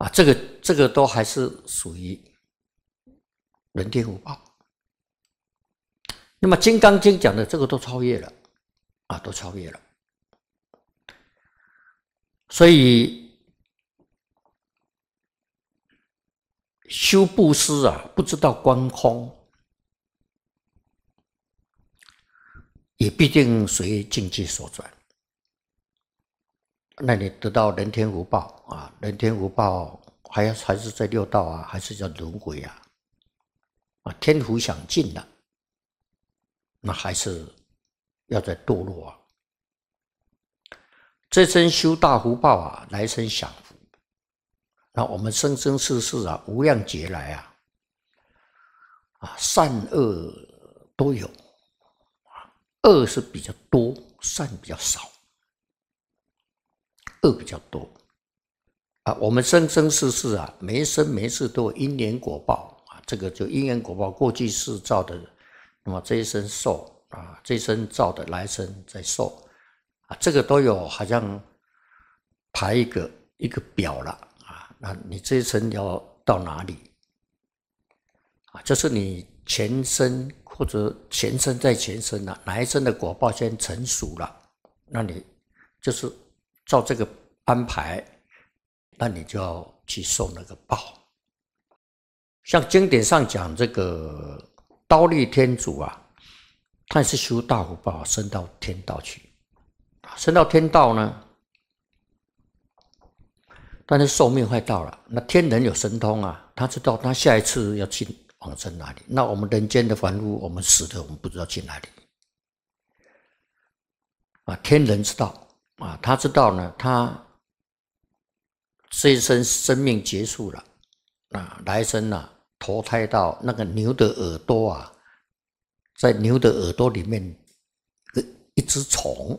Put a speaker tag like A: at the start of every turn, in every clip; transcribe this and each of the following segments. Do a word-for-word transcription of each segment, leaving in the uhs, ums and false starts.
A: 啊，这个这个都还是属于人天福报。那么《金刚经》讲的这个都超越了，啊，都超越了。所以修布施啊，不知道观空，也必定随境界所转。那你得到人天福报啊，人天福报还要还是在六道啊，还是叫轮回啊？啊，天福享尽了，那还是要再堕落啊。这生修大福报啊，来生享福。那我们生生世世啊，无量劫来啊，啊善恶都有，恶是比较多，善比较少。恶比较多啊，我们生生世世啊，每一生每一世都有因缘果报啊，这个就因缘果报，过去世造的，那么这一生受啊，这一生造的，来生再受啊，这个都有好像排一个一个表了啊，那你这一生要到哪里啊？就是你前生或者前生再前生啊，哪一生的果报先成熟了，那你就是照这个安排，那你就要去受那个报。像经典上讲，这个忉利天主啊，他也是修大福报，升到天道去。升到天道呢，但是寿命快到了，那天人有神通啊，他知道他下一次要去往生哪里。那我们人间的凡夫，我们死的，我们不知道去哪里啊。天人知道。啊，他知道呢，他这一生生命结束了，啊，来生啊，投胎到那个牛的耳朵啊，在牛的耳朵里面一只虫，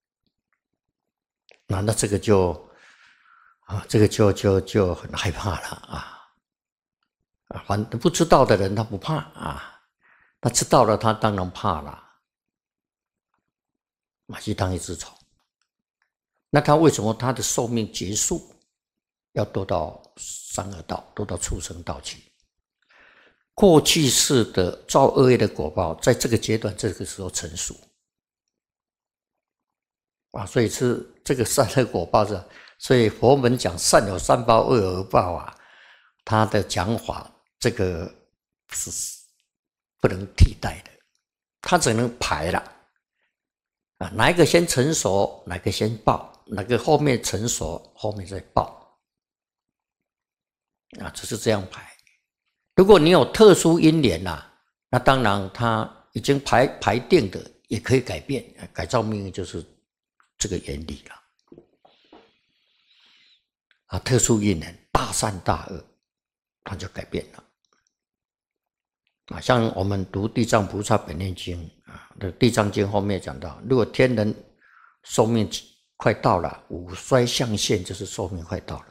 A: 那那这个就啊，这个就就就很害怕了啊啊，反正不知道的人他不怕啊，他知道了他当然怕了，马去当一只虫。那他为什么他的寿命结束要堕到三恶道，堕到畜生道去？过去世的造恶业的果报，在这个阶段、这个时候成熟啊，所以是这个善恶果报是，所以佛门讲善有三报，恶有二报啊，他的讲法这个是不能替代的，他只能排了啊，哪一个先成熟，哪个先报。哪个后面成熟，后面再报啊，只是这样排。如果你有特殊因缘啊，那当然他已经排排定的，也可以改变，改造命运就是这个原理了。啊，特殊因缘，大善大恶，它就改变了。啊，像我们读《地藏菩萨本愿经》啊，《地藏经》后面讲到，如果天人寿命快到了，五衰相现，就是寿命快到了，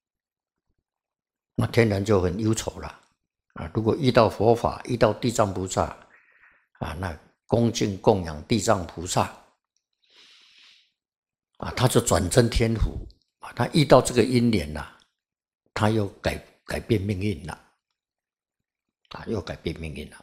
A: 那天人就很忧愁了啊！如果遇到佛法，遇到地藏菩萨啊，那恭敬供养地藏菩萨啊，他就转增天福啊！他遇到这个因缘呐、啊，他又改改变命运了啊，又改变命运了。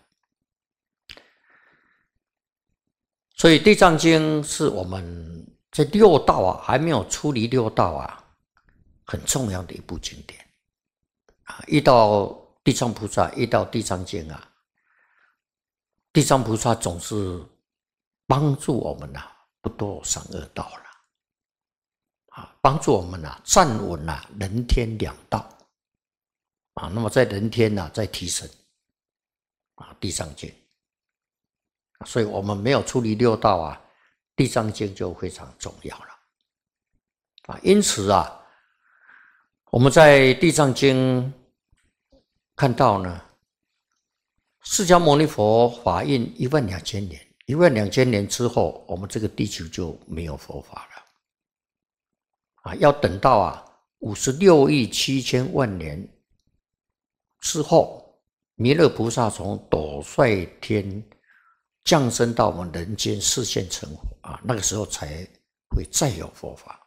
A: 所以《地藏经》是我们这六道啊，还没有出离六道啊，很重要的一部经典啊。遇到地藏菩萨，遇到地藏经啊，地藏菩萨总是帮助我们啊，不堕三恶道了啊，帮助我们啊站稳啊人天两道啊。那么在人天啊，再提升啊，地藏经。所以我们没有出离六道啊，地藏经就非常重要了啊。因此啊，我们在地藏经看到呢，释迦牟尼佛法印一万两千年，一万两千年之后，我们这个地球就没有佛法了啊。要等到啊五十六亿七千万年之后，弥勒菩萨从斗率天降生到我们人间，示现成佛啊，那个时候才会再有佛法